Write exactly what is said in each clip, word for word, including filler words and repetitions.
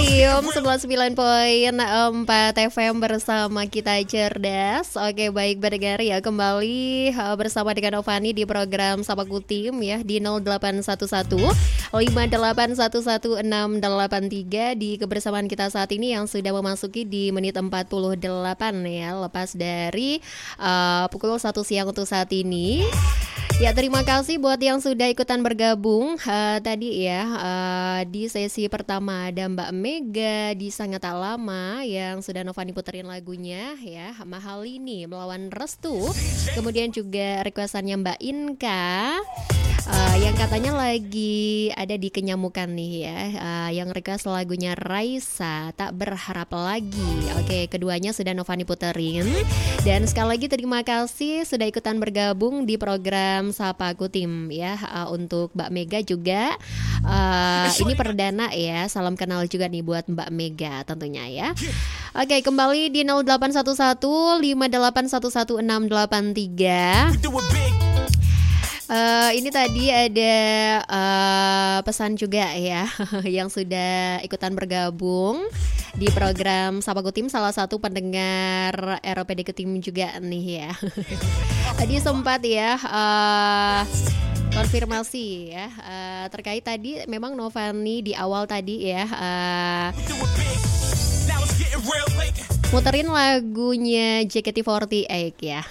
Kutim sembilan puluh sembilan koma empat F M bersama kita cerdas. Oke, baik pendengar ya, kembali uh, bersama dengan Novani di program Sapa Kutim ya di nol delapan satu satu lima delapan satu satu enam delapan tiga di kebersamaan kita saat ini yang sudah memasuki di menit empat puluh delapan ya, lepas dari uh, pukul satu siang untuk saat ini. Ya, terima kasih buat yang sudah ikutan bergabung uh, tadi ya uh, di sesi pertama. Ada Mbak Mega di Sangat Tak Lama yang sudah Novani puterin lagunya ya, Mahal Ini melawan Restu. Kemudian juga requestannya Mbak Inka uh, yang katanya lagi ada di Kenyamukan nih ya, uh, yang request lagunya Raisa, Tak Berharap Lagi. Oke, keduanya sudah Novani puterin. Dan sekali lagi terima kasih sudah ikutan bergabung di program Sapa Kutim ya. Uh, untuk Mbak Mega juga uh, ini perdana ya. Salam kenal juga nih buat Mbak Mega tentunya ya. Oke, kembali di nol delapan satu satu lima delapan satu satu enam delapan tiga. Uh, ini tadi ada uh, pesan juga ya yang sudah ikutan bergabung di program Sapa Kutim, salah satu pendengar R O P D Kutim juga nih ya. Tadi sempat ya uh, konfirmasi ya uh, terkait tadi memang Novani di awal tadi ya uh, muterin lagunya J K T empat delapan ya.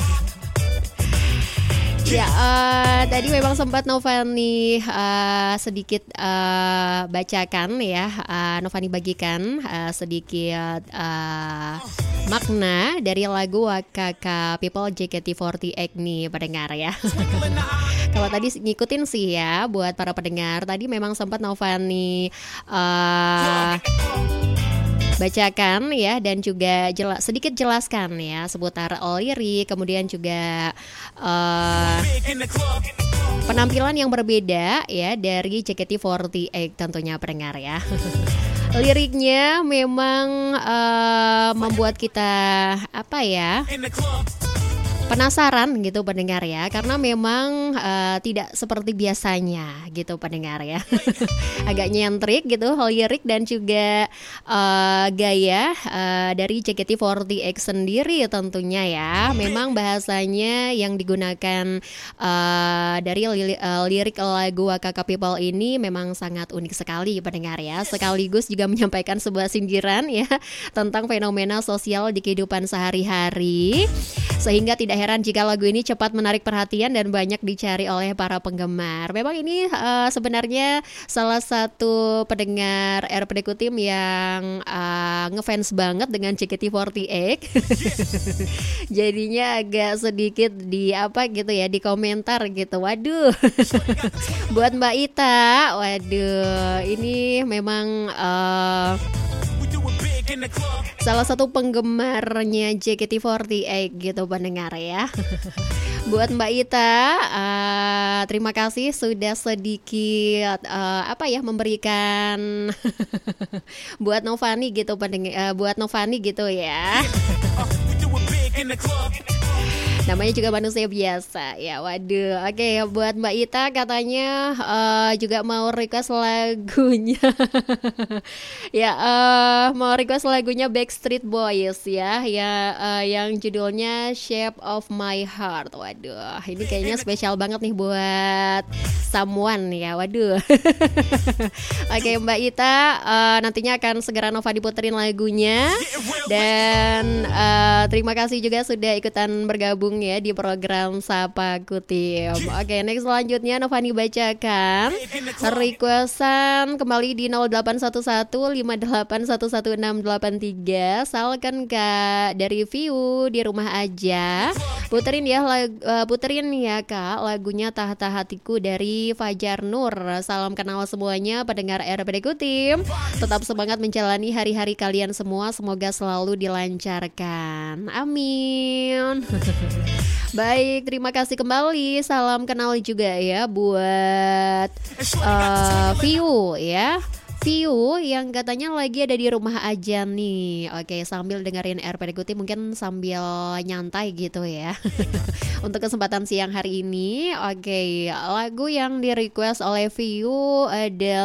Ya, uh, tadi memang sempat Novani uh, sedikit uh, bacakan ya, uh, Novani bagikan uh, sedikit uh, makna dari lagu Wakaka People J K T empat delapan nih pendengar ya. Kalau tadi ngikutin sih ya buat para pendengar, tadi memang sempat Novani uh, bacakan ya dan juga jelas, sedikit jelaskan ya seputar lirik, kemudian juga uh, penampilan yang berbeda ya dari J K T empat delapan tentunya pendengar ya. Liriknya memang uh, membuat kita apa ya, penasaran gitu pendengar ya, karena memang uh, tidak seperti biasanya gitu pendengar ya. Agak nyentrik gitu lirik dan juga uh, gaya uh, dari J K T empat delapan sendiri tentunya ya. Memang bahasanya yang digunakan uh, dari li- uh, lirik lagu Wakaka People ini memang sangat unik sekali pendengar ya. Sekaligus juga menyampaikan sebuah sindiran ya tentang fenomena sosial di kehidupan sehari-hari, sehingga tidak heran jika lagu ini cepat menarik perhatian dan banyak dicari oleh para penggemar. Memang ini uh, sebenarnya salah satu pendengar R P D Kutim yang uh, ngefans banget dengan J K T empat delapan. Jadinya agak sedikit di apa gitu ya, di komentar gitu. Waduh. Buat Mbak Ita, waduh, ini memang uh, salah satu penggemarnya J K T empat delapan gitu pendengar ya. Buat Mbak Ita, uh, terima kasih sudah sedikit uh, apa ya memberikan buat Novani gitu pendengar, uh, buat Novani gitu ya. Namanya juga manusia biasa ya, waduh. Oke, buat Mbak Ita katanya uh, juga mau request lagunya. Ya, uh, mau request lagunya Backstreet Boys ya, ya uh, yang judulnya Shape of My Heart. Waduh, ini kayaknya spesial banget nih buat someone ya, waduh. Oke, Mbak Ita, uh, nantinya akan segera Nova diputerin lagunya. Dan uh, terima kasih juga sudah ikutan bergabung ya di program Sapa Kutim. Oke, next selanjutnya Novani bacakan requestan kembali di nol delapan satu satu lima delapan satu satu enam delapan tiga. Salkan Kak dari View di rumah aja. Puterin ya lag, uh, puterin ya Kak lagunya Tahta Hatiku dari Fajar Nur. Salam kenal semuanya pendengar R P D Kutim. Tetap semangat menjalani hari-hari kalian semua, semoga selalu dilancarkan. Amin. Baik, terima kasih kembali. Salam kenal juga ya buat uh, View ya. View yang katanya lagi ada di rumah aja nih. Oke, sambil dengerin R P D Kutim mungkin sambil nyantai gitu ya. Untuk kesempatan siang hari ini. Oke, lagu yang di request oleh View ada